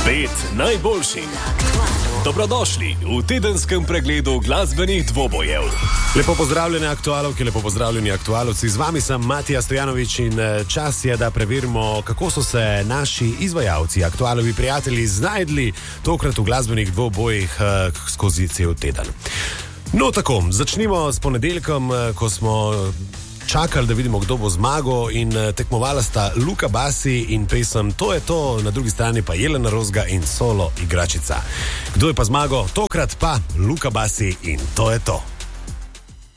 5 najboljših. Dobrodošli v tedenskem pregledu glasbenih dvobojev. Lepo pozdravljeni aktualovke, lepo pozdravljeni aktualovci. Z vami sem Matija Stojanović in čas je, da preverimo, kako so se naši izvajalci, aktualovi prijatelji, znajdli tokrat v glasbenih dvobojih skozi cel teden. No tako, začnimo s ponedeljkom, ko smo čakali, da vidimo, kdo bo zmagal, in tekmovala sta Luka Basi in pesem To je to, na drugi strani pa Jelena Rozga in solo igračica. Kdo je pa zmagal? Tokrat pa Luka Basi in To je to.